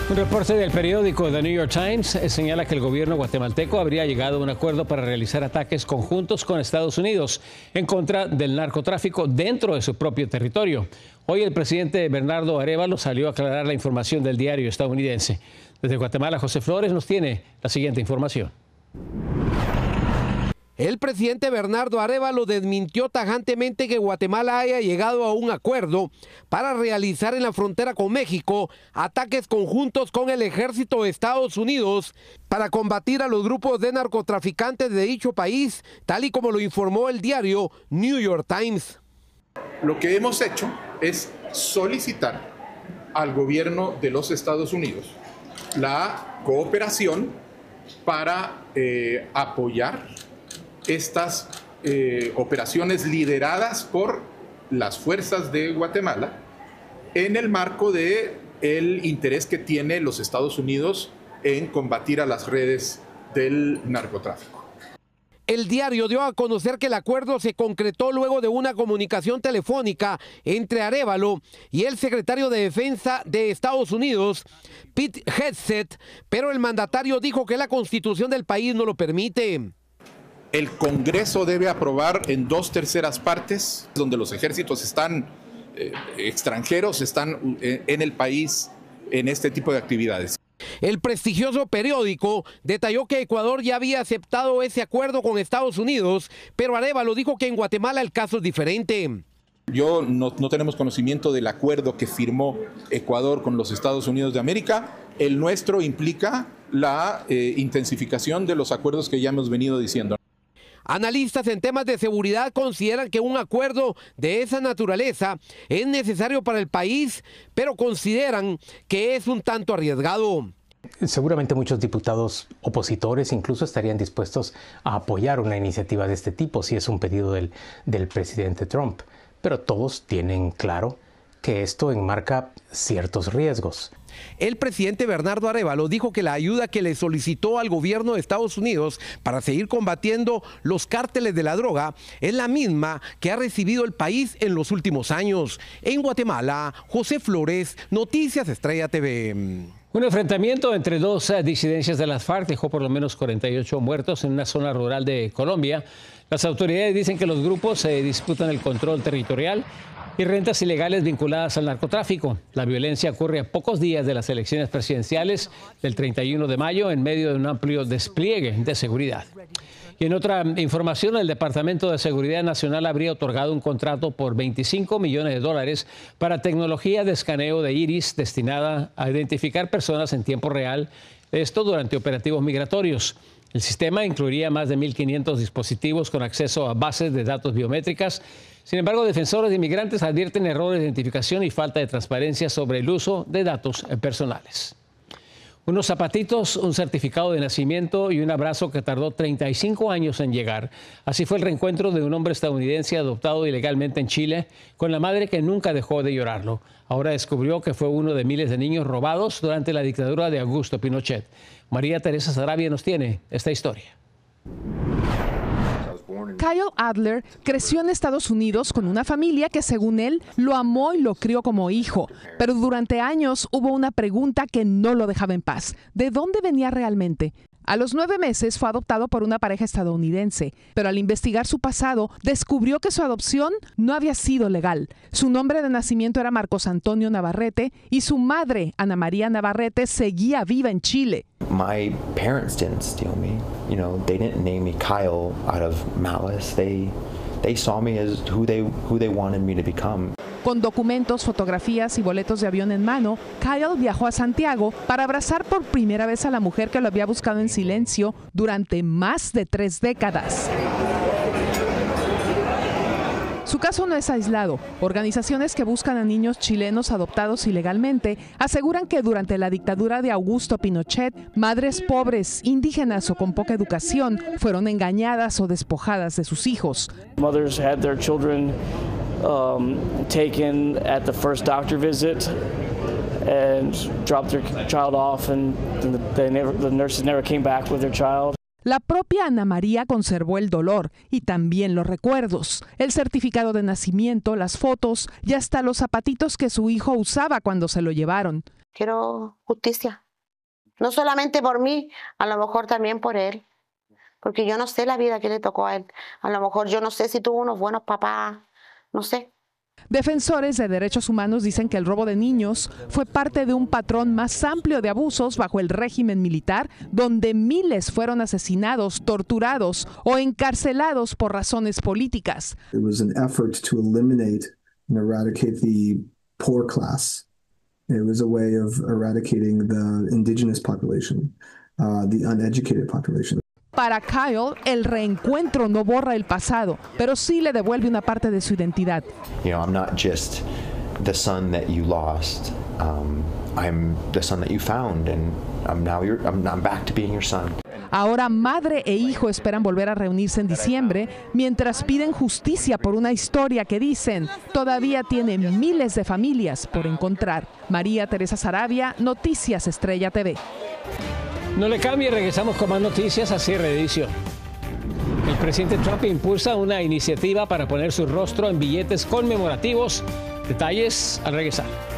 Un reporte del periódico The New York Times señala que el gobierno guatemalteco habría llegado a un acuerdo para realizar ataques conjuntos con Estados Unidos en contra del narcotráfico dentro de su propio territorio. Hoy el presidente Bernardo Arévalo salió a aclarar la información del diario estadounidense. Desde Guatemala, José Flores nos tiene la siguiente información. El presidente Bernardo Arévalo desmintió tajantemente que Guatemala haya llegado a un acuerdo para realizar en la frontera con México ataques conjuntos con el ejército de Estados Unidos para combatir a los grupos de narcotraficantes de dicho país, tal y como lo informó el diario New York Times. Lo que hemos hecho es solicitar al gobierno de los Estados Unidos la cooperación para apoyar estas operaciones lideradas por las fuerzas de Guatemala en el marco del interés que tiene los Estados Unidos en combatir a las redes del narcotráfico. El diario dio a conocer que el acuerdo se concretó luego de una comunicación telefónica entre Arévalo y el secretario de Defensa de Estados Unidos, Pete Hegseth, pero el mandatario dijo que la Constitución del país no lo permite. El Congreso debe aprobar en 2/3 partes, donde los ejércitos extranjeros están en el país en este tipo de actividades. El prestigioso periódico detalló que Ecuador ya había aceptado ese acuerdo con Estados Unidos, pero Arévalo dijo que en Guatemala el caso es diferente. No tenemos conocimiento del acuerdo que firmó Ecuador con los Estados Unidos de América. El nuestro implica la intensificación de los acuerdos que ya hemos venido diciendo. Analistas en temas de seguridad consideran que un acuerdo de esa naturaleza es necesario para el país, pero consideran que es un tanto arriesgado. Seguramente muchos diputados opositores incluso estarían dispuestos a apoyar una iniciativa de este tipo si es un pedido del presidente Trump, pero todos tienen claro que esto enmarca ciertos riesgos. El presidente Bernardo Arévalo dijo que la ayuda que le solicitó al gobierno de Estados Unidos para seguir combatiendo los cárteles de la droga es la misma que ha recibido el país en los últimos años. En Guatemala, José Flores, Noticias Estrella TV. Un enfrentamiento entre dos disidencias de las FARC dejó por lo menos 48 muertos en una zona rural de Colombia. Las autoridades dicen que los grupos se disputan el control territorial y rentas ilegales vinculadas al narcotráfico. La violencia ocurre a pocos días de las elecciones presidenciales del 31 de mayo en medio de un amplio despliegue de seguridad. Y en otra información, el Departamento de Seguridad Nacional habría otorgado un contrato por $25 millones para tecnología de escaneo de iris destinada a identificar personas en tiempo real, esto durante operativos migratorios. El sistema incluiría más de 1.500 dispositivos con acceso a bases de datos biométricas. Sin embargo, defensores de inmigrantes advierten errores de identificación y falta de transparencia sobre el uso de datos personales. Unos zapatitos, un certificado de nacimiento y un abrazo que tardó 35 años en llegar. Así fue el reencuentro de un hombre estadounidense adoptado ilegalmente en Chile con la madre que nunca dejó de llorarlo. Ahora descubrió que fue uno de miles de niños robados durante la dictadura de Augusto Pinochet. María Teresa Sarabia nos tiene esta historia. Kyle Adler creció en Estados Unidos con una familia que, según él, lo amó y lo crió como hijo. Pero durante años hubo una pregunta que no lo dejaba en paz. ¿De dónde venía realmente? A los 9 meses fue adoptado por una pareja estadounidense, pero al investigar su pasado, descubrió que su adopción no había sido legal. Su nombre de nacimiento era Marcos Antonio Navarrete y su madre, Ana María Navarrete, seguía viva en Chile. My parents didn't steal me. You know, they didn't name me Kyle out of malice. They saw me as who they wanted me to become. Con documentos, fotografías y boletos de avión en mano, Kyle viajó a Santiago para abrazar por primera vez a la mujer que lo había buscado en silencio durante más de 3 décadas. Su caso no es aislado. Organizaciones que buscan a niños chilenos adoptados ilegalmente aseguran que durante la dictadura de Augusto Pinochet, madres pobres, indígenas o con poca educación fueron engañadas o despojadas de sus hijos. Mothers had their children taken at the first doctor visit and dropped their child off, and the nurses never came back with their child. La propia Ana María conservó el dolor y también los recuerdos, el certificado de nacimiento, las fotos y hasta los zapatitos que su hijo usaba cuando se lo llevaron. quiero justicia. No solamente por mí, a lo mejor también por él. Porque yo no sé la vida que le tocó a él. A lo mejor yo no sé si tuvo unos buenos papás, no sé. Defensores de derechos humanos dicen que el robo de niños fue parte de un patrón más amplio de abusos bajo el régimen militar, donde miles fueron asesinados, torturados o encarcelados por razones políticas. It was an effort to eliminate and eradicate the poor class. It was a way of eradicating the indigenous population, the uneducated population. Para Kyle, el reencuentro no borra el pasado, pero sí le devuelve una parte de su identidad. You know, I'm not just the son that you lost. I'm the son that you found, and I'm back to being your son. Ahora madre e hijo esperan volver a reunirse en diciembre, mientras piden justicia por una historia que dicen todavía tiene miles de familias por encontrar. María Teresa Saravia, Noticias Estrella TV. No le cambie, regresamos con más noticias a cierre de edición. El presidente Trump impulsa una iniciativa para poner su rostro en billetes conmemorativos. Detalles al regresar.